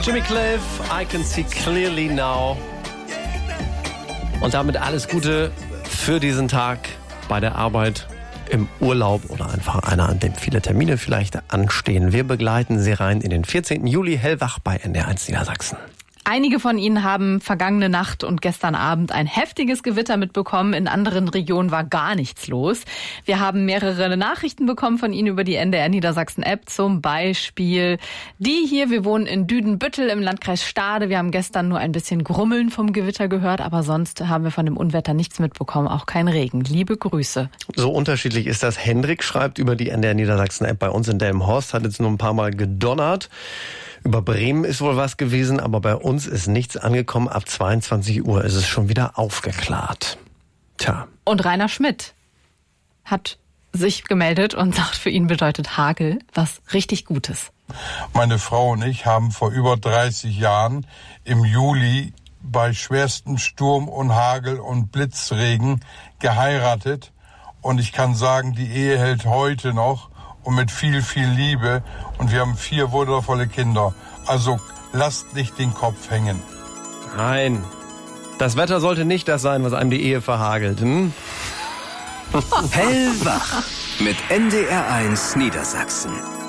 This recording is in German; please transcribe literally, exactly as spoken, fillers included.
Jimmy Cliff, I Can See Clearly Now. Und damit alles Gute für diesen Tag bei der Arbeit, im Urlaub oder einfach einer, an dem viele Termine vielleicht anstehen. Wir begleiten Sie rein in den vierzehnten Juli hellwach bei N D R eins Niedersachsen. Einige von Ihnen haben vergangene Nacht und gestern Abend ein heftiges Gewitter mitbekommen. In anderen Regionen war gar nichts los. Wir haben mehrere Nachrichten bekommen von Ihnen über die N D R Niedersachsen-App. Zum Beispiel die hier. Wir wohnen in Düdenbüttel im Landkreis Stade. Wir haben gestern nur ein bisschen Grummeln vom Gewitter gehört, aber sonst haben wir von dem Unwetter nichts mitbekommen. Auch kein Regen. Liebe Grüße. So unterschiedlich ist das. Hendrik schreibt über die N D R Niedersachsen-App. Bei uns in Delmenhorst hat jetzt nur ein paar Mal gedonnert. Über Bremen ist wohl was gewesen, aber bei uns ist nichts angekommen. Ab zweiundzwanzig Uhr ist es schon wieder aufgeklärt. Tja. Und Rainer Schmidt hat sich gemeldet und sagt, für ihn bedeutet Hagel was richtig Gutes. Meine Frau und ich haben vor über dreißig Jahren im Juli bei schwerstem Sturm und Hagel und Blitzregen geheiratet. Und ich kann sagen, die Ehe hält heute noch. Und mit viel, viel Liebe. Und wir haben vier wundervolle Kinder. Also lasst nicht den Kopf hängen. Nein, das Wetter sollte nicht das sein, was einem die Ehe verhagelt. Hm? Hellwach mit N D R eins Niedersachsen.